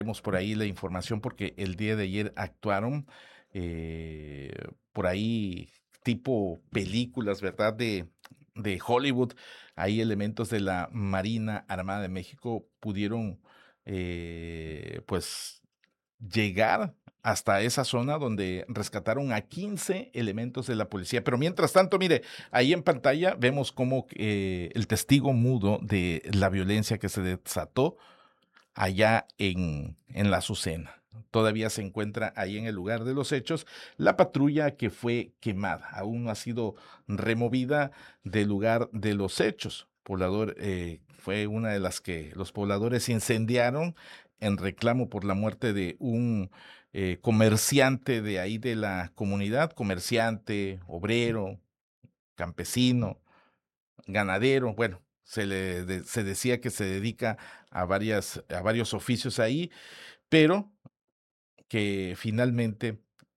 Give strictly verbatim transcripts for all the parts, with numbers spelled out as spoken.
Tenemos por ahí la información porque el día de ayer actuaron eh, por ahí tipo películas, ¿verdad? De, de Hollywood. Hay elementos de la Marina Armada de México pudieron eh, pues llegar hasta esa zona donde rescataron a quince elementos de la policía. Pero mientras tanto, mire, ahí en pantalla vemos cómo eh, el testigo mudo de la violencia que se desató allá en, en la Azucena. Todavía se encuentra ahí en el lugar de los hechos la patrulla que fue quemada. Aún no ha sido removida del lugar de los hechos. Poblador, eh, fue una de las que los pobladores incendiaron en reclamo por la muerte de un eh, comerciante de ahí de la comunidad, comerciante, obrero, campesino, ganadero, bueno, se le de- se decía que se dedica a varias a varios oficios ahí, pero que finalmente,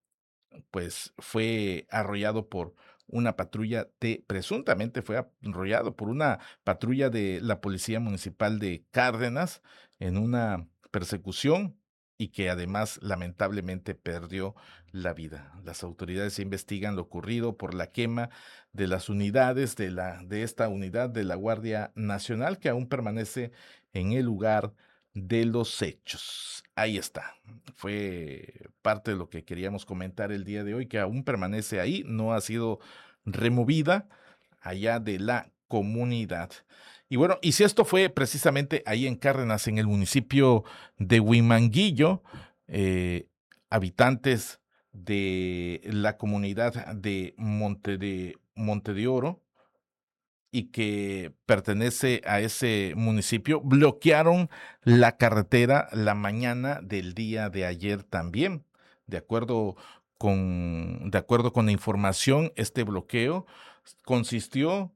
pues, fue arrollado por una patrulla de presuntamente fue arrollado por una patrulla de la Policía Municipal de Cárdenas en una persecución y que además lamentablemente perdió la vida. Las autoridades investigan lo ocurrido por la quema de las unidades de la de esta unidad de la Guardia Nacional que aún permanece en el lugar de los hechos. Ahí está. Fue parte de lo que queríamos comentar el día de hoy, que aún permanece ahí, no ha sido removida allá de la comunidad. Y bueno, y si esto fue precisamente ahí en Cárdenas, en el municipio de Huimanguillo, eh, habitantes de la comunidad de Monte de Monte de Oro, y que pertenece a ese municipio, bloquearon la carretera la mañana del día de ayer también. De acuerdo con, de acuerdo con la información, este bloqueo consistió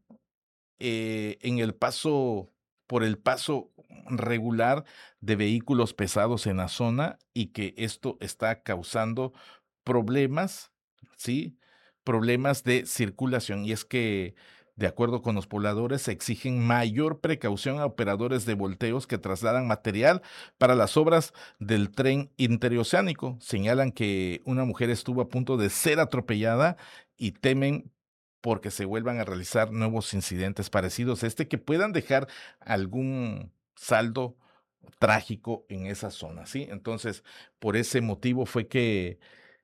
eh, en el paso, por el paso regular de vehículos pesados en la zona y que esto está causando problemas, ¿sí? Problemas de circulación. Y es que, de acuerdo con los pobladores, se exigen mayor precaución a operadores de volteos que trasladan material para las obras del tren interoceánico. Señalan que una mujer estuvo a punto de ser atropellada y temen porque se vuelvan a realizar nuevos incidentes parecidos a este que puedan dejar algún saldo trágico en esa zona, ¿sí? Entonces, por ese motivo fue que,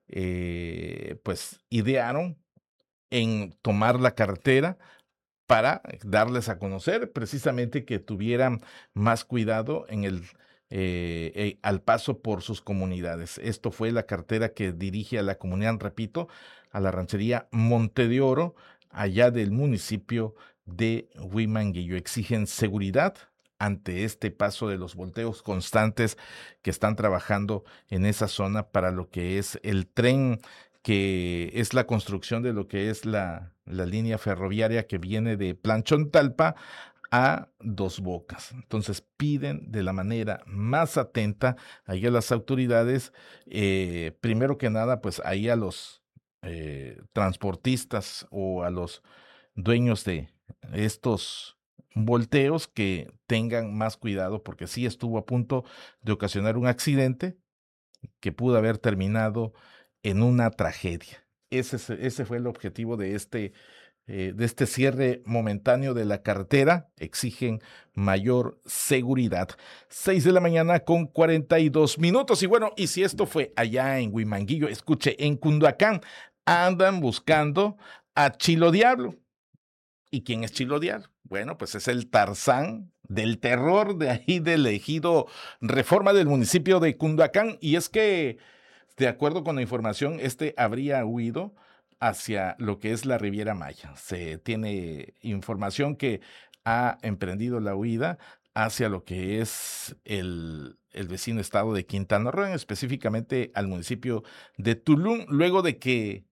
eh, pues, idearon en tomar la carretera para darles a conocer precisamente que tuvieran más cuidado en el eh, eh, al paso por sus comunidades. Esto fue la cartera que dirige a la comunidad, repito, a la ranchería Monte de Oro, allá del municipio de Huimanguillo. Exigen seguridad ante este paso de los volteos constantes que están trabajando en esa zona para lo que es el tren que es la construcción de lo que es la, la línea ferroviaria que viene de Planchón Talpa a Dos Bocas. Entonces piden de la manera más atenta ahí a las autoridades, eh, primero que nada, pues ahí a los eh, transportistas o a los dueños de estos volteos que tengan más cuidado porque sí estuvo a punto de ocasionar un accidente que pudo haber terminado en una tragedia. Ese, es- ese fue el objetivo de este, eh, de este cierre momentáneo de la carretera. Exigen mayor seguridad. Seis de la mañana con cuarenta y dos minutos. Y bueno, y si esto fue allá en Huimanguillo, escuche, en Cunduacán andan buscando a Chilo Diablo. ¿Y quién es Chilo Diablo? Bueno, pues es el Tarzán del terror de ahí del ejido Reforma del municipio de Cunduacán. Y es que, de acuerdo con la información, este habría huido hacia lo que es la Riviera Maya. Se tiene información que ha emprendido la huida hacia lo que es el, el vecino estado de Quintana Roo, específicamente al municipio de Tulum, luego de que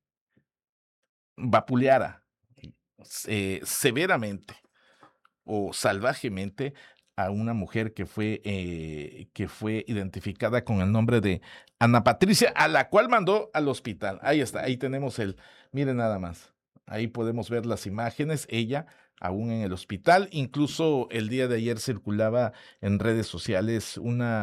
vapuleara eh, severamente o salvajemente a una mujer que fue, eh, que fue identificada con el nombre de Ana Patricia, a la cual mandó al hospital. Ahí está, ahí tenemos el, miren nada más, ahí podemos ver las imágenes, ella aún en el hospital, incluso el día de ayer circulaba en redes sociales una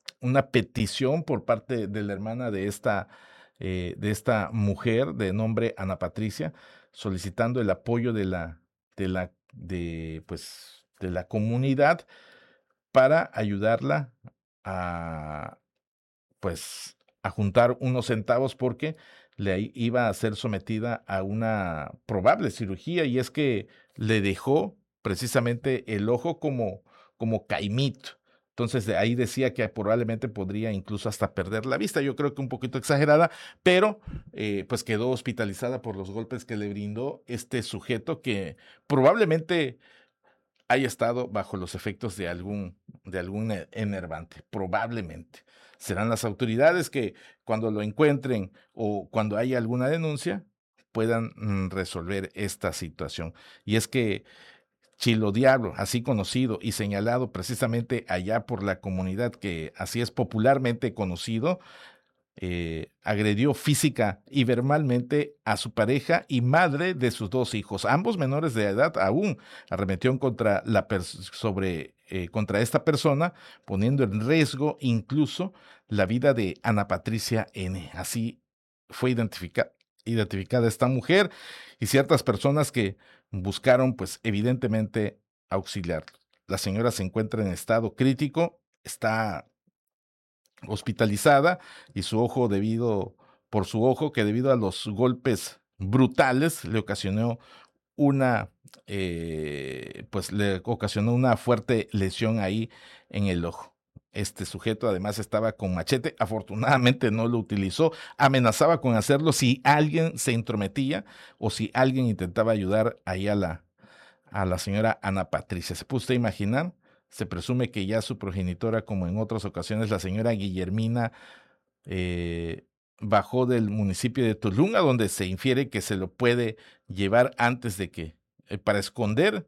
una petición por parte de la hermana de esta, eh, de esta mujer de nombre Ana Patricia, solicitando el apoyo de la, de la, de, pues, de la comunidad para ayudarla a, pues, a juntar unos centavos porque le i- iba a ser sometida a una probable cirugía, y es que le dejó precisamente el ojo como, como caimito. Entonces, de ahí decía que probablemente podría incluso hasta perder la vista. Yo creo que un poquito exagerada, pero eh, pues quedó hospitalizada por los golpes que le brindó este sujeto que probablemente haya estado bajo los efectos de algún, de algún e- enervante, probablemente. Serán las autoridades que cuando lo encuentren o cuando haya alguna denuncia puedan mm, resolver esta situación. Y es que Chilo Diablo, así conocido y señalado precisamente allá por la comunidad que así es popularmente conocido, eh, agredió física y verbalmente a su pareja y madre de sus dos hijos, ambos menores de edad aún. Arremetió contra, la sobre, eh, contra esta persona, poniendo en riesgo incluso la vida de Ana Patricia N. Así fue identifica identificada esta mujer y ciertas personas que buscaron, pues evidentemente, auxiliar. La señora se encuentra en estado crítico, está hospitalizada, y su ojo debido, por su ojo, que debido a los golpes brutales le ocasionó una, eh, pues le ocasionó una fuerte lesión ahí en el ojo. Este sujeto además estaba con machete, afortunadamente no lo utilizó, amenazaba con hacerlo si alguien se intrometía o si alguien intentaba ayudar ahí a la, a la señora Ana Patricia. ¿Se puede usted imaginar? Se presume que ya su progenitora, como en otras ocasiones, la señora Guillermina, eh, bajó del municipio de Tulum, a donde se infiere que se lo puede llevar antes de que, eh, para esconder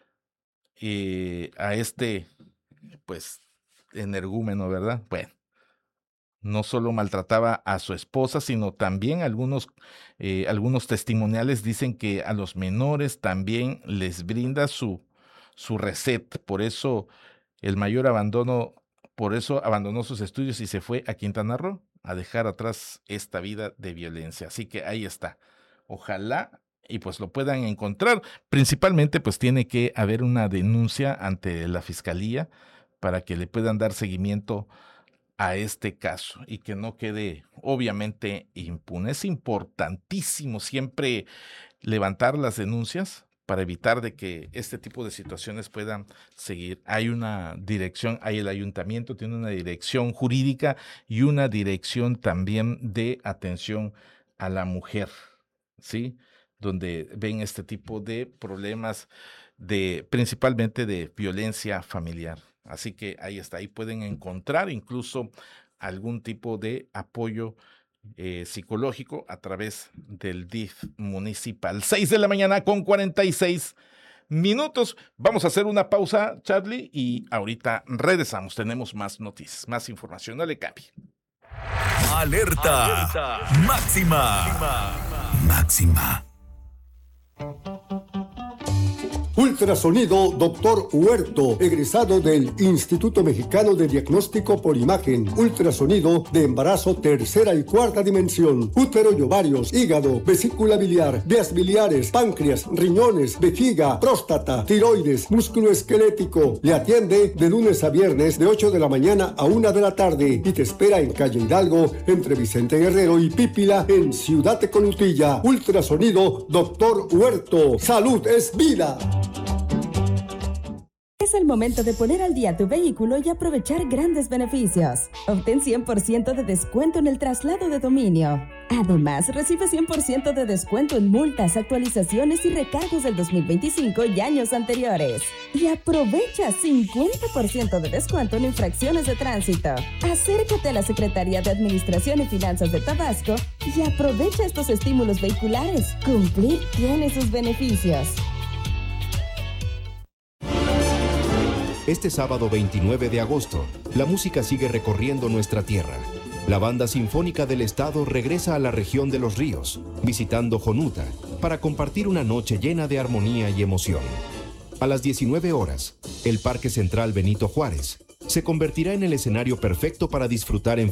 eh, a este, pues, energúmeno, ¿verdad? Bueno, no solo maltrataba a su esposa, sino también algunos, eh, algunos testimoniales dicen que a los menores también les brinda su, su receta. Por eso el mayor abandono, por eso abandonó sus estudios y se fue a Quintana Roo a dejar atrás esta vida de violencia. Así que ahí está. Ojalá y pues lo puedan encontrar. Principalmente pues tiene que haber una denuncia ante la fiscalía para que le puedan dar seguimiento a este caso y que no quede obviamente impune. Es importantísimo siempre levantar las denuncias para evitar de que este tipo de situaciones puedan seguir. Hay una dirección, hay el ayuntamiento, tiene una dirección jurídica y una dirección también de atención a la mujer, ¿sí? Donde ven este tipo de problemas de principalmente de violencia familiar. Así que ahí está, ahí pueden encontrar incluso algún tipo de apoyo eh, psicológico a través del D I F municipal. seis de la mañana con cuarenta y seis minutos. Vamos a hacer una pausa, Charlie, y ahorita regresamos. Tenemos más noticias, más información. No le cambie. Alerta, Alerta. Máxima. Máxima. Ultrasonido doctor Huerto, egresado del Instituto Mexicano de Diagnóstico por Imagen. Ultrasonido de embarazo tercera y cuarta dimensión. Útero y ovarios, hígado, vesícula biliar, vías biliares, páncreas, riñones, vejiga, próstata, tiroides, músculo esquelético. Le atiende de lunes a viernes de ocho de la mañana a una de la tarde y te espera en calle Hidalgo entre Vicente Guerrero y Pípila en Ciudad Tecolutilla. Ultrasonido doctor Huerto. Salud es vida. Es el momento de poner al día tu vehículo y aprovechar grandes beneficios. Obtén cien por ciento de descuento en el traslado de dominio. Además, recibe cien por ciento de descuento en multas, actualizaciones y recargos del dos mil veinticinco y años anteriores. Y aprovecha cincuenta por ciento de descuento en infracciones de tránsito. Acércate a la Secretaría de Administración y Finanzas de Tabasco y aprovecha estos estímulos vehiculares. Cumplir tiene sus beneficios. Este sábado veintinueve de agosto, la música sigue recorriendo nuestra tierra. La Banda Sinfónica del Estado regresa a la región de los ríos, visitando Jonuta, para compartir una noche llena de armonía y emoción. A las diecinueve horas, el Parque Central Benito Juárez se convertirá en el escenario perfecto para disfrutar en